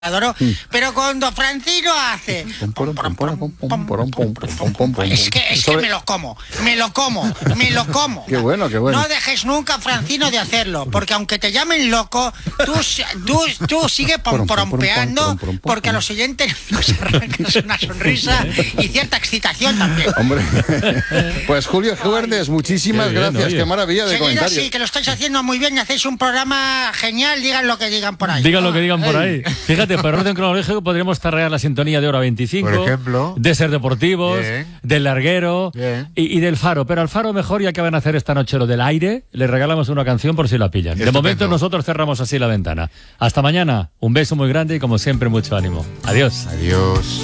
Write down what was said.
adoro, pero cuando Francino hace es que me lo como. Qué bueno. No dejes nunca, Francino, de hacerlo, porque aunque te llamen loco, tú sigues pompeando, porque a los oyentes nos arrancas una sonrisa y cierta excitación también. Hombre, pues Julio Juernes, muchísimas gracias, oye. qué maravilla de Seguido, comentarios. sí, que lo estáis haciendo muy bien y hacéis un programa genial, digan lo que digan por ahí. Digan lo que digan por ahí. Fíjate, por orden cronológico podríamos tarrear la sintonía de Hora 25, Por ejemplo. de Ser Deportivos, Bien. del Larguero y del Faro. Pero al Faro mejor, ya que van a hacer esta noche lo del aire, le regalamos una canción por si la pillan. De Estupendo. momento nosotros cerramos así la ventana. Hasta mañana, un beso muy grande y como siempre mucho ánimo. Adiós. Adiós.